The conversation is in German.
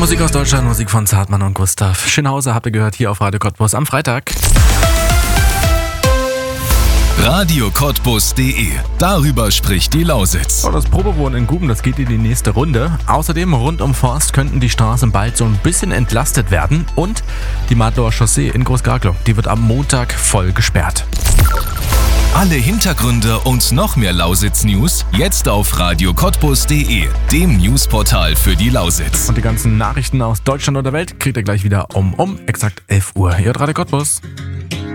Musik aus Deutschland, Musik von Zartmann und Gustav. Schönhauser habt ihr gehört hier auf Radio Cottbus am Freitag. radiocottbus.de. Darüber spricht die Lausitz. Das Probewohnen in Guben, das geht in die nächste Runde. Außerdem rund um Forst könnten die Straßen bald so ein bisschen entlastet werden. Und die Madlower Chaussee in Großgarklow, die wird am Montag voll gesperrt. Alle Hintergründe und noch mehr Lausitz-News jetzt auf radiocottbus.de, dem Newsportal für die Lausitz. Und die ganzen Nachrichten aus Deutschland und der Welt kriegt ihr gleich wieder um exakt 11 Uhr. Hier hat Radio Cottbus.